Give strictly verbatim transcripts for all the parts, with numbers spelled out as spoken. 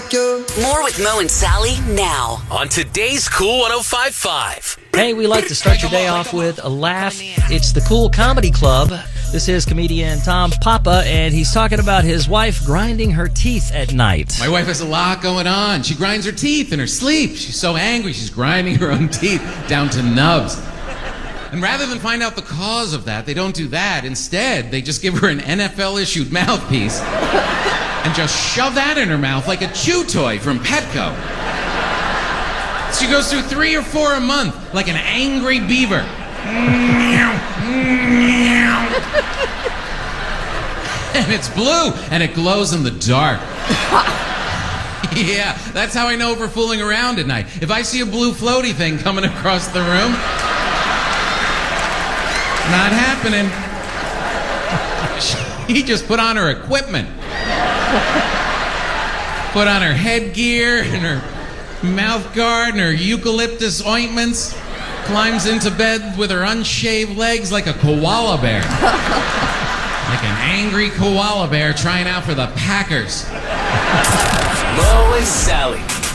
like you. More with Mo and Sally now on today's Cool one oh five point five. Hey, we like to start your day off with a laugh. It's the Cool Comedy Club. This is comedian Tom Papa, and he's talking about his wife grinding her teeth at night. My wife has a lot going on. She grinds her teeth in her sleep. She's so angry, she's grinding her own teeth down to nubs. And rather than find out the cause of that, they don't do that. Instead, they just give her an N F L-issued mouthpiece and just shove that in her mouth like a chew toy from Petco. She goes through three or four a month, like an angry beaver. And it's blue, and it glows in the dark. Yeah, that's how I know if we're fooling around at night. If I see a blue floaty thing coming across the room, not happening. She just put on her equipment. Put on her headgear and her mouth guard and her eucalyptus ointments. Climbs into bed with her unshaved legs like a koala bear. Like an angry koala bear trying out for the Packers. Mo and Sally.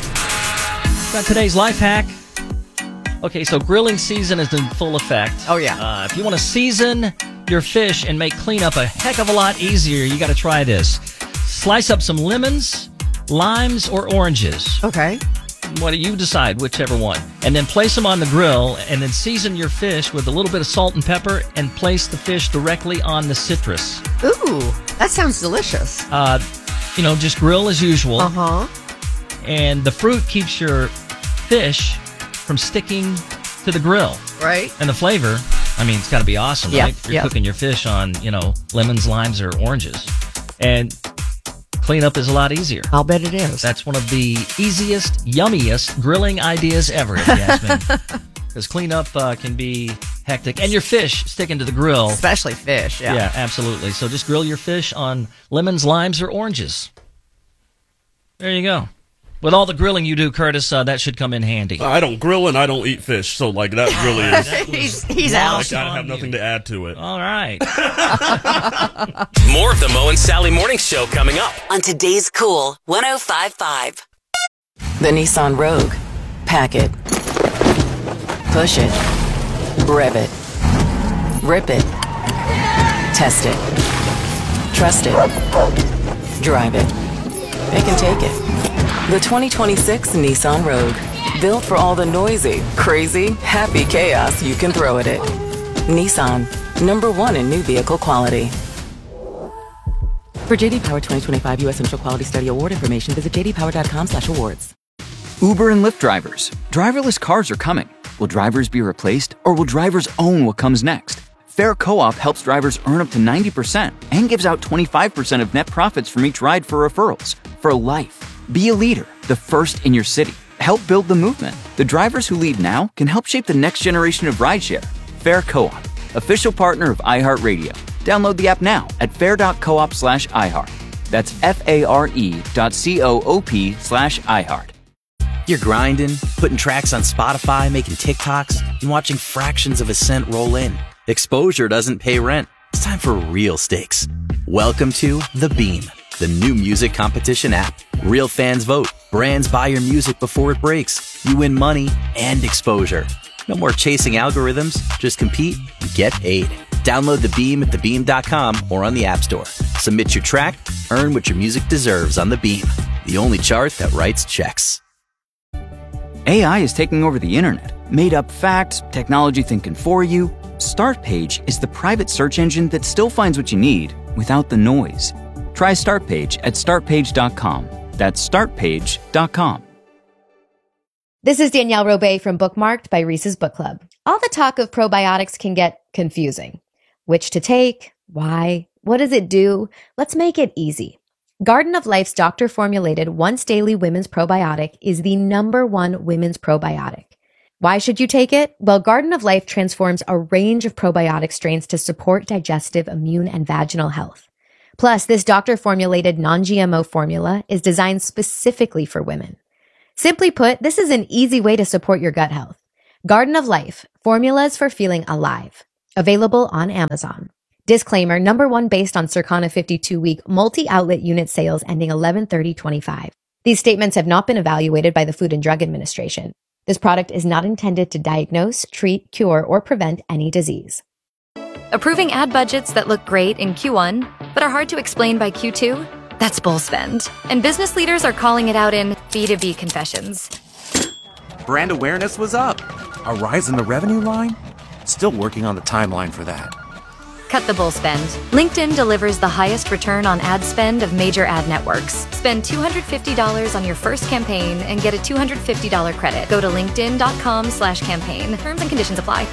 Got today's life hack. Okay, so grilling season is in full effect. Oh, yeah. Uh, if you want to season your fish and make cleanup a heck of a lot easier, you got to try this. Slice up some lemons, limes, or oranges. Okay. What do you decide, whichever one. And then place them on the grill, and then season your fish with a little bit of salt and pepper, and place the fish directly on the citrus. Ooh, that sounds delicious. Uh, you know, just grill as usual. Uh-huh. And the fruit keeps your fish from sticking to the grill. Right. And the flavor, I mean, it's got to be awesome, Yep, right? You're yep. cooking your fish on, you know, lemons, limes, or oranges. And cleanup is a lot easier. I'll bet it is. That's one of the easiest, yummiest grilling ideas ever, if you ask me. Because cleanup uh, can be hectic. And your fish sticking to the grill. Especially fish, yeah. Yeah, absolutely. So just grill your fish on lemons, limes, or oranges. There you go. With all the grilling you do, Curtis, uh, that should come in handy. I don't grill and I don't eat fish, so like that really is. he's he's out. Like, I have nothing to add to it. All right. More of the Mo and Sally Morning Show coming up on today's Cool one oh five point five. The Nissan Rogue. Pack it. Push it. Rev it. Rip it. Test it. Trust it. Drive it. It can take it. The twenty twenty-six Nissan Rogue. Built for all the noisy, crazy, happy chaos you can throw at it. Nissan. Number one in new vehicle quality. For J D Power twenty twenty-five U S Central Quality Study Award information, visit j d power dot com slash awards. Uber and Lyft drivers. Driverless cars are coming. Will drivers be replaced, or will drivers own what comes next? Fair Co-op helps drivers earn up to ninety percent and gives out twenty-five percent of net profits from each ride for referrals. For life. Be a leader, the first in your city. Help build the movement. The drivers who lead now can help shape the next generation of rideshare. Fair Co-op, official partner of iHeartRadio. Download the app now at fair.coop slash iHeart. That's F-A-R-E dot C-O-O-P slash iHeart. You're grinding, putting tracks on Spotify, making TikToks, and watching fractions of a cent roll in. Exposure doesn't pay rent. It's time for real stakes. Welcome to The Beam, the new music competition app. Real fans vote. Brands buy your music before it breaks. You win money and exposure. No more chasing algorithms. Just compete and get paid. Download The Beam at the beam dot com or on the App Store. Submit your track. Earn what your music deserves on The Beam, the only chart that writes checks. A I is taking over the internet. Made up facts, technology thinking for you. Startpage is the private search engine that still finds what you need without the noise. Try Startpage at start page dot com. That's start page dot com. This is Danielle Robay from Bookmarked by Reese's Book Club. All the talk of probiotics can get confusing. Which to take? Why? What does it do? Let's make it easy. Garden of Life's doctor-formulated once-daily women's probiotic is the number one women's probiotic. Why should you take it? Well, Garden of Life transforms a range of probiotic strains to support digestive, immune, and vaginal health. Plus, this doctor-formulated non-G M O formula is designed specifically for women. Simply put, this is an easy way to support your gut health. Garden of Life, formulas for feeling alive. Available on Amazon. Disclaimer, number one based on Circana fifty-two week multi-outlet unit sales ending eleven thirty twenty-five. These statements have not been evaluated by the Food and Drug Administration. This product is not intended to diagnose, treat, cure, or prevent any disease. Approving ad budgets that look great in Q one, but are hard to explain by Q two? That's bull spend. And business leaders are calling it out in B two B confessions. Brand awareness was up. A rise in the revenue line? Still working on the timeline for that. Cut the bull spend. LinkedIn delivers the highest return on ad spend of major ad networks. Spend two hundred fifty dollars on your first campaign and get a two hundred fifty dollars credit. Go to linkedin.com slash campaign. Terms and conditions apply.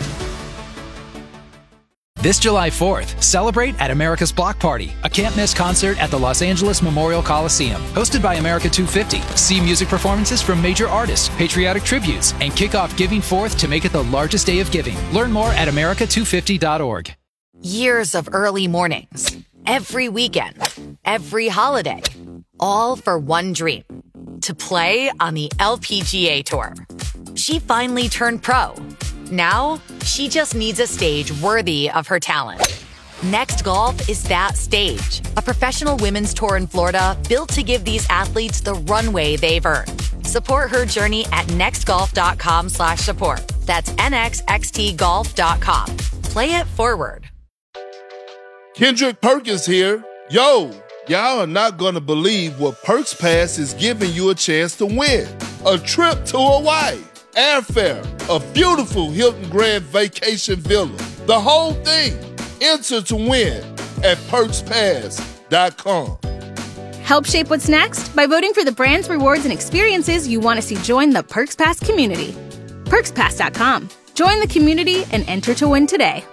This July fourth, celebrate at America's Block Party, a can't-miss concert at the Los Angeles Memorial Coliseum. Hosted by America two fifty. See music performances from major artists, patriotic tributes, and kick off Giving Forth to make it the largest day of giving. Learn more at america two fifty dot org. Years of early mornings, every weekend, every holiday, all for one dream, to play on the L P G A Tour. She finally turned pro. Now, she just needs a stage worthy of her talent. Next Golf is that stage, a professional women's tour in Florida built to give these athletes the runway they've earned. Support her journey at nextgolf.com slash support. That's nxxtgolf dot com. Play it forward. Kendrick Perkins here. Yo, y'all are not going to believe what Perks Pass is giving you a chance to win. A trip to Hawaii, airfare, a beautiful Hilton Grand Vacation Villa. The whole thing. Enter to win at perks pass dot com. Help shape what's next by voting for the brands, rewards, and experiences you want to see join the Perks Pass community. perks pass dot com. Join the community and enter to win today.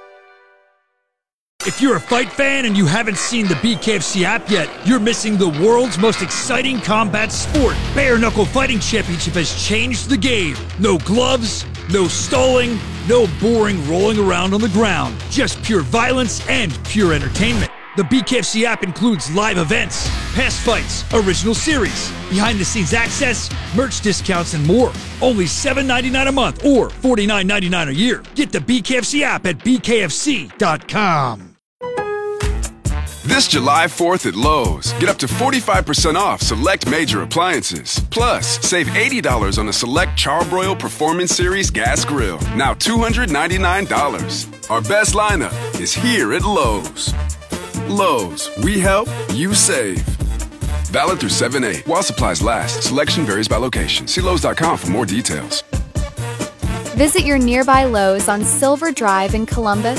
If you're a fight fan and you haven't seen the B K F C app yet, you're missing the world's most exciting combat sport. Bare Knuckle Fighting Championship has changed the game. No gloves, no stalling, no boring rolling around on the ground. Just pure violence and pure entertainment. The B K F C app includes live events, past fights, original series, behind-the-scenes access, merch discounts, and more. Only seven dollars and ninety-nine cents a month or forty-nine dollars and ninety-nine cents a year. Get the B K F C app at b k f c dot com. This July fourth at Lowe's, get up to forty-five percent off select major appliances. Plus, save eighty dollars on a select Charbroil Performance Series gas grill, now two hundred ninety-nine dollars. Our best lineup is here at Lowe's. Lowe's, we help, you save. Valid through seven eight. While supplies last, selection varies by location. See Lowe's dot com for more details. Visit your nearby Lowe's on Silver Drive in Columbus